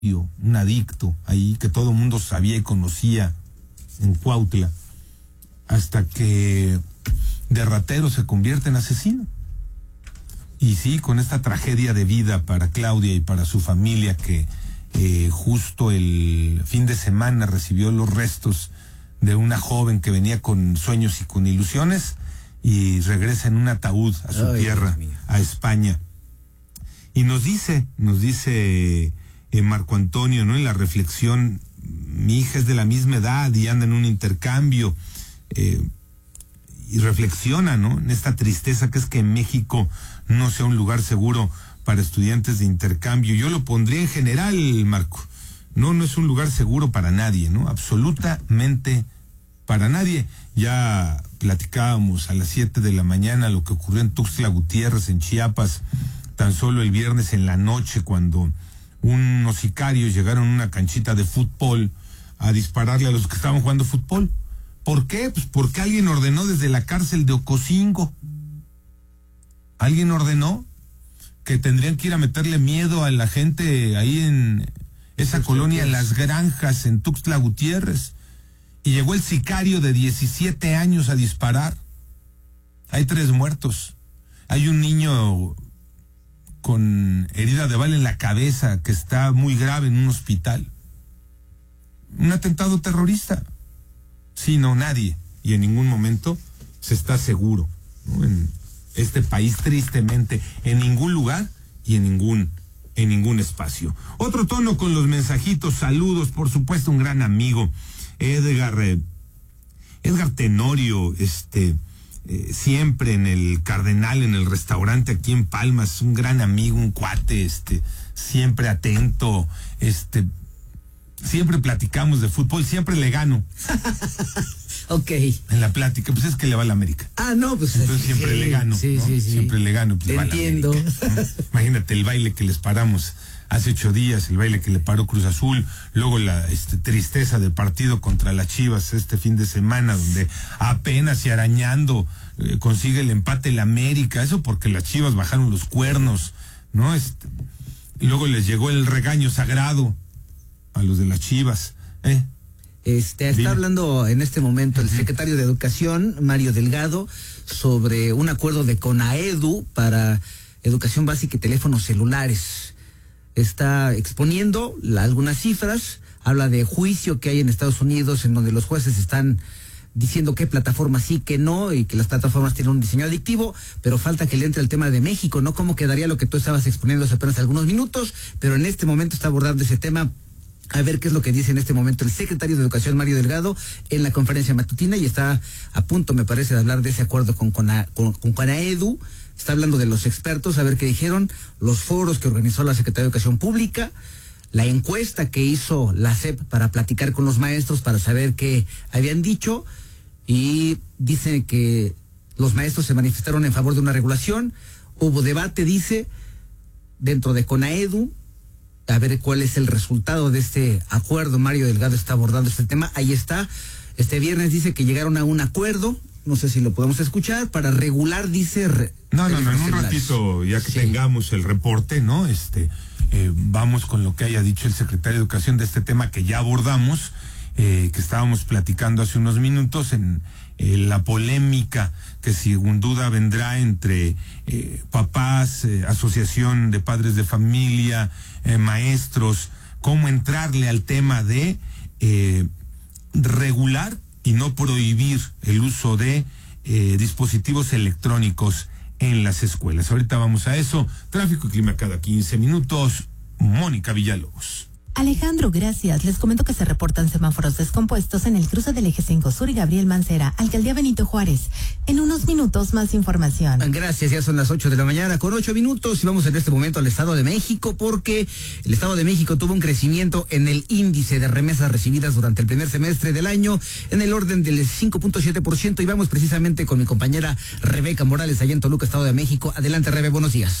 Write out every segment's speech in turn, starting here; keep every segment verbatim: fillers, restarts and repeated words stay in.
un adicto ahí que todo el mundo sabía y conocía en Cuautla, hasta que de ratero se convierte en asesino. Y sí, con esta tragedia de vida para Claudia y para su familia, que eh, justo el fin de semana recibió los restos de una joven que venía con sueños y con ilusiones y regresa en un ataúd a su Ay, tierra, a España. Y nos dice, nos dice eh, Marco Antonio, ¿no? En la reflexión, mi hija es de la misma edad y anda en un intercambio, eh, y reflexiona, ¿no? En esta tristeza que es que México no sea un lugar seguro para estudiantes de intercambio. Yo lo pondría en general, Marco. No, no es un lugar seguro para nadie, ¿no? Absolutamente para nadie. Ya platicábamos a las siete de la mañana lo que ocurrió en Tuxtla Gutiérrez, en Chiapas, tan solo el viernes en la noche, cuando unos sicarios llegaron a una canchita de fútbol a dispararle a los que estaban jugando fútbol. ¿Por qué? Pues porque alguien ordenó desde la cárcel de Ocosingo. Alguien ordenó que tendrían que ir a meterle miedo a la gente ahí en esa colonia, Las Granjas, en Tuxtla Gutiérrez. Y llegó el sicario de diecisiete años a disparar. Hay tres muertos. Hay un niño con herida de bala en la cabeza que está muy grave en un hospital. Un atentado terrorista. Sí, no, nadie. Y en ningún momento se está seguro, ¿no? En este país, tristemente, en ningún lugar y en ningún, en ningún espacio. Otro tono con los mensajitos, saludos, por supuesto, un gran amigo, Edgar, eh, Edgar Tenorio, este, eh, siempre en el Cardenal, en el restaurante aquí en Palmas, un gran amigo, un cuate, este, siempre atento, este, siempre platicamos de fútbol, siempre le gano. Ok. En la plática, pues es que le va a la América. Ah, no, pues. Entonces siempre sí, le gano. Sí, ¿no? sí, sí. Siempre le gano. Pues, Te va entiendo. A la América, ¿no? Imagínate el baile que les paramos hace ocho días, el baile que le paró Cruz Azul, luego la este, tristeza del partido contra las Chivas este fin de semana, donde apenas y arañando eh, consigue el empate el América, eso porque las Chivas bajaron los cuernos, ¿no? Este, y luego les llegó el regaño sagrado a los de las Chivas, ¿eh? Este, está Dime. hablando en este momento el Uh-huh. secretario de Educación, Mario Delgado, sobre un acuerdo de CONAEDU para educación básica y teléfonos celulares. Está exponiendo la, algunas cifras, habla de juicio que hay en Estados Unidos, en donde los jueces están diciendo qué plataformas sí, que no, y que las plataformas tienen un diseño adictivo, pero falta que le entre el tema de México, ¿no? ¿Cómo quedaría lo que tú estabas exponiendo hace apenas algunos minutos? Pero en este momento está abordando ese tema. A ver qué es lo que dice en este momento el secretario de Educación, Mario Delgado, en la conferencia matutina, y está a punto, me parece, de hablar de ese acuerdo con, Cona, con, con CONAEDU. Está hablando de los expertos, a ver qué dijeron, los foros que organizó la Secretaría de Educación Pública, la encuesta que hizo la S E P para platicar con los maestros para saber qué habían dicho, y dice que los maestros se manifestaron en favor de una regulación. Hubo debate, dice, dentro de CONAEDU, a ver cuál es el resultado de este acuerdo. Mario Delgado está abordando este tema. Ahí está. Este viernes dice que llegaron a un acuerdo, no sé si lo podemos escuchar, para regular, dice... Re, no, no, no, en un ratito, ya que sí. tengamos el reporte, ¿no? Este, eh, vamos con lo que haya dicho el secretario de Educación de este tema que ya abordamos, eh, que estábamos platicando hace unos minutos en eh, la polémica que sin duda vendrá entre eh, papás, eh, asociación de padres de familia, eh, maestros, cómo entrarle al tema de eh, regular y no prohibir el uso de eh, dispositivos electrónicos en las escuelas. Ahorita vamos a eso. Tráfico y clima cada quince minutos. Mónica Villalobos. Alejandro, gracias. Les comento que se reportan semáforos descompuestos en el cruce del eje cinco Sur y Gabriel Mancera, alcaldía Benito Juárez. En unos minutos más información. Gracias, ya son las ocho de la mañana con ocho minutos y vamos en este momento al Estado de México, porque el Estado de México tuvo un crecimiento en el índice de remesas recibidas durante el primer semestre del año en el orden del cinco punto siete por ciento, y vamos precisamente con mi compañera Rebeca Morales allá en Toluca, Estado de México. Adelante, Rebe, buenos días.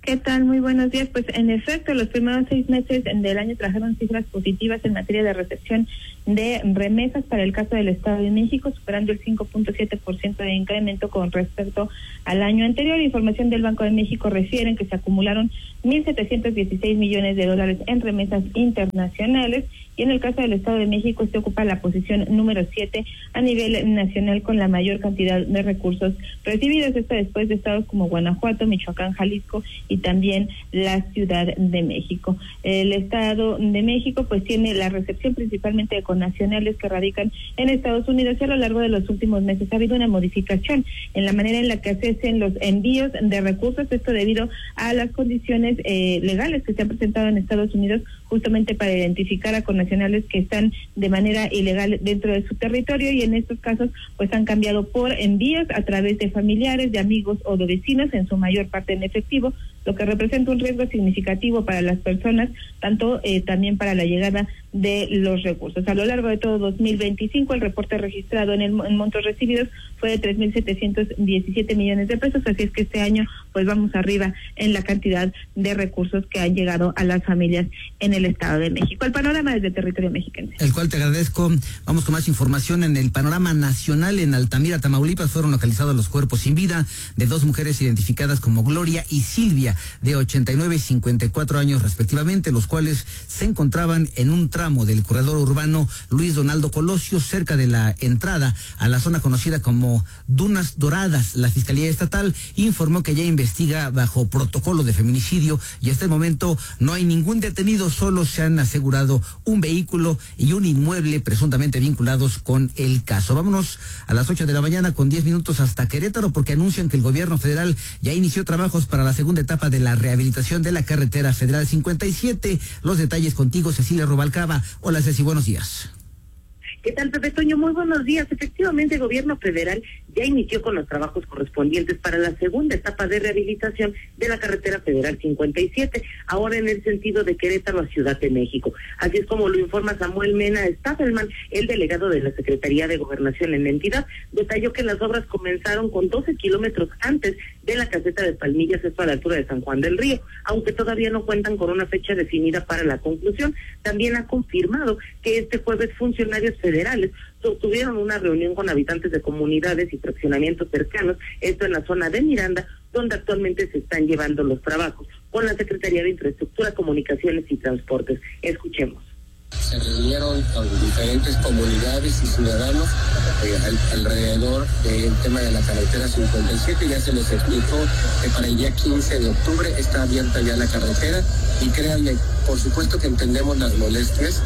¿Qué tal? Muy buenos días. Pues en efecto, los primeros seis meses del año trajeron cifras positivas en materia de recepción de remesas para el caso del Estado de México, superando el cinco punto siete por ciento de incremento con respecto al año anterior. Información del Banco de México refiere que se acumularon mil setecientos dieciséis millones de dólares en remesas internacionales, y en el caso del Estado de México este ocupa la posición número siete a nivel nacional con la mayor cantidad de recursos recibidos, esto después de estados como Guanajuato, Michoacán, Jalisco y también la Ciudad de México. El Estado de México pues tiene la recepción principalmente de connacionales que radican en Estados Unidos, y a lo largo de los últimos meses ha habido una modificación en la manera en la que se hacen los envíos de recursos, esto debido a las condiciones eh, legales que se han presentado en Estados Unidos justamente para identificar a connacionales que están de manera ilegal dentro de su territorio, y en estos casos pues han cambiado por envíos a través de familiares, de amigos o de vecinos, en su mayor parte en efectivo, lo que representa un riesgo significativo para las personas, tanto eh, también para la llegada de los recursos. A lo largo de todo dos mil veinticinco, el reporte registrado en el en montos recibidos fue de tres mil setecientos diecisiete millones de pesos, así es que este año pues vamos arriba en la cantidad de recursos que han llegado a las familias en el Estado de México. El panorama desde el territorio mexicano. El cual te agradezco. Vamos con más información. En el panorama nacional, en Altamira, Tamaulipas, fueron localizados los cuerpos sin vida de dos mujeres identificadas como Gloria y Silvia, de ochenta y nueve y cincuenta y cuatro años respectivamente, los cuales se encontraban en un tramo del corredor urbano Luis Donaldo Colosio, cerca de la entrada a la zona conocida como Dunas Doradas. La Fiscalía Estatal informó que ya investiga bajo protocolo de feminicidio, y hasta el momento no hay ningún detenido, solo se han asegurado un vehículo y un inmueble presuntamente vinculados con el caso. Vámonos a las ocho de la mañana con diez minutos hasta Querétaro, porque anuncian que el gobierno federal ya inició trabajos para la segunda etapa de la rehabilitación de la carretera federal cincuenta y siete. Los detalles contigo, Cecilia Rubalcaba. Hola, Ceci, buenos días. ¿Qué tal, Pepe Toño? Muy buenos días. Efectivamente, el gobierno federal ya inició con los trabajos correspondientes para la segunda etapa de rehabilitación de la carretera federal cincuenta y siete, ahora en el sentido de Querétaro a Ciudad de México. Así es como lo informa Samuel Mena Staffelman, el delegado de la Secretaría de Gobernación en la entidad. Detalló que las obras comenzaron con doce kilómetros antes de la caseta de Palmillas, esto a la altura de San Juan del Río, aunque todavía no cuentan con una fecha definida para la conclusión. También ha confirmado que este jueves funcionarios federales tuvieron una reunión con habitantes de comunidades y fraccionamientos cercanos, esto en la zona de Miranda, donde actualmente se están llevando los trabajos con la Secretaría de Infraestructura, Comunicaciones y Transportes. Escuchemos. Se reunieron con diferentes comunidades y ciudadanos eh, al, alrededor del tema de la carretera cincuenta y siete. Ya se les explicó que para el día quince de octubre está abierta ya la carretera, y créanme, por supuesto que entendemos las molestias.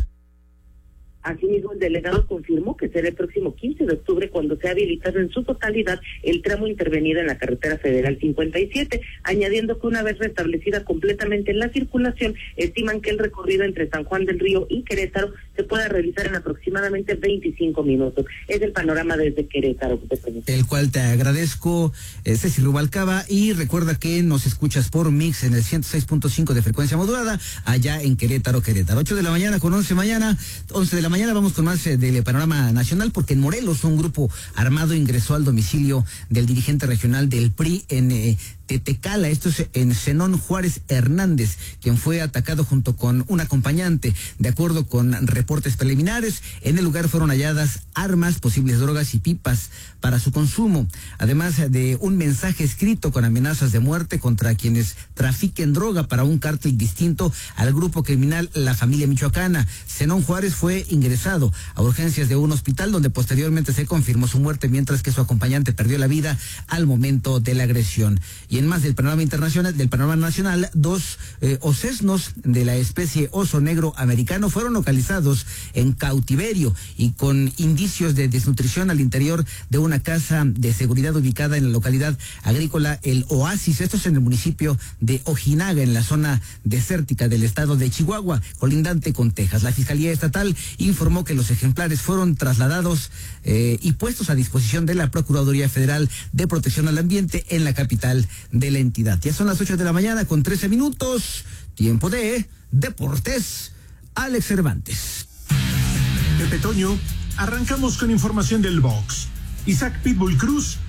Asimismo, el delegado confirmó que será el próximo quince de octubre cuando sea habilitado en su totalidad el tramo intervenido en la carretera federal cincuenta y siete, añadiendo que una vez restablecida completamente la circulación, estiman que el recorrido entre San Juan del Río y Querétaro se pueda realizar en aproximadamente veinticinco minutos. Es el panorama desde Querétaro. El cual te agradezco, eh, Ceci Rubalcaba, y recuerda que nos escuchas por Mix en el ciento seis punto cinco de frecuencia modulada, allá en Querétaro, Querétaro. ocho de la mañana con once mañana, once de la mañana vamos con más eh, del panorama nacional, porque en Morelos un grupo armado ingresó al domicilio del dirigente regional del P R I en eh, Tetecala, esto es en Zenón Juárez Hernández, quien fue atacado junto con un acompañante. De acuerdo con reportes preliminares, en el lugar fueron halladas armas, posibles drogas y pipas para su consumo, además de un mensaje escrito con amenazas de muerte contra quienes trafiquen droga para un cártel distinto al grupo criminal La Familia Michoacana. Zenón Juárez fue ingresado a urgencias de un hospital, donde posteriormente se confirmó su muerte, mientras que su acompañante perdió la vida al momento de la agresión. Y en más del panorama internacional, del panorama nacional, dos eh, osesnos de la especie oso negro americano fueron localizados en cautiverio y con indicios de desnutrición al interior de una casa de seguridad ubicada en la localidad agrícola El Oasis. Esto es en el municipio de Ojinaga, en la zona desértica del estado de Chihuahua, colindante con Texas. La Fiscalía Estatal informó que los ejemplares fueron trasladados eh, y puestos a disposición de la Procuraduría Federal de Protección al Ambiente en la capital de la entidad. Ya son las ocho de la mañana con trece minutos, tiempo de Deportes. Alex Cervantes. Pepe Toño, arrancamos con información del box. Isaac Pitbull Cruz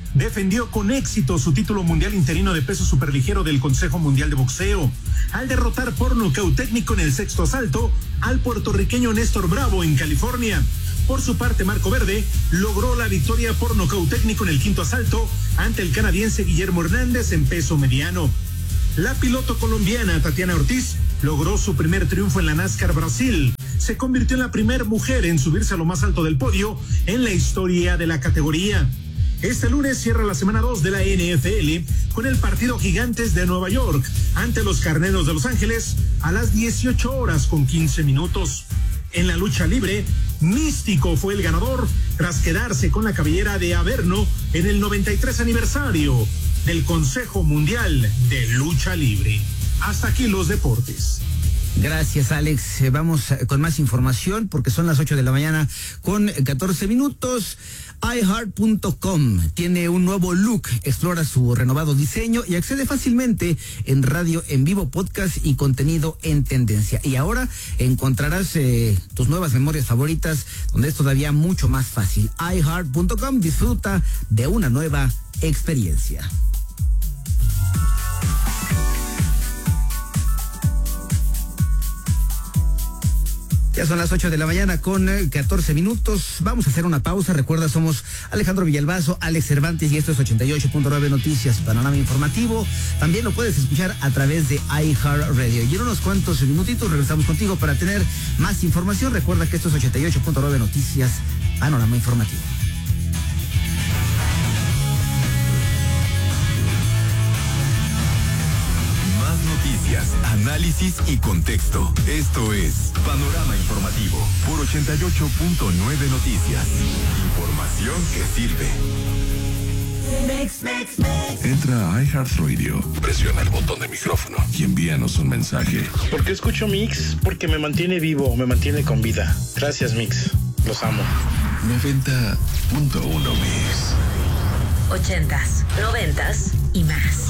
defendió con éxito su título mundial interino de peso superligero del Consejo Mundial de Boxeo, al derrotar por nocaut técnico en el sexto asalto al puertorriqueño Néstor Bravo en California. Por su parte, Marco Verde logró la victoria por nocaut técnico en el quinto asalto ante el canadiense Guillermo Hernández en peso mediano. La piloto colombiana Tatiana Ortiz logró su primer triunfo en la NASCAR Brasil. Se convirtió en la primera mujer en subirse a lo más alto del podio en la historia de la categoría. Este lunes cierra la semana dos de la N F L con el partido Gigantes de Nueva York ante los Carneros de Los Ángeles a las dieciocho horas con quince minutos. En la lucha libre, Místico fue el ganador tras quedarse con la cabellera de Averno en el noventa y tres aniversario del Consejo Mundial de Lucha Libre. Hasta aquí los deportes. Gracias, Alex. Eh, Vamos con más información porque son las ocho de la mañana con catorce minutos. i heart punto com tiene un nuevo look, explora su renovado diseño y accede fácilmente en radio en vivo, podcast y contenido en tendencia. Y ahora encontrarás eh, tus nuevas memorias favoritas, donde es todavía mucho más fácil. i heart punto com, disfruta de una nueva experiencia. Ya son las ocho de la mañana con catorce minutos. Vamos a hacer una pausa. Recuerda, somos Alejandro Villalbazo, Alex Cervantes y esto es ochenta y ocho punto nueve Noticias, panorama informativo. También lo puedes escuchar a través de iHeartRadio. Y en unos cuantos minutitos regresamos contigo para tener más información. Recuerda que esto es ochenta y ocho punto nueve Noticias, panorama informativo. Noticias, análisis y contexto. Esto es Panorama Informativo por ochenta y ocho punto nueve Noticias. Información que sirve. Mix, mix, mix. Entra a iHeartRadio, presiona el botón de micrófono y envíanos un mensaje. ¿Por qué escucho Mix? Porque me mantiene vivo, me mantiene con vida. Gracias, Mix. Los amo. noventa punto uno Mix. Ochentas, noventas y más.